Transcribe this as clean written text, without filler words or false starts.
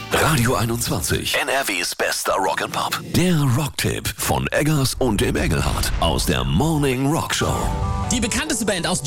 Radio 21, NRWs bester Rock'n'Pop. Der Rocktipp von Eggers und dem Engelhardt aus der Morning Rock Show. Die bekannteste Band aus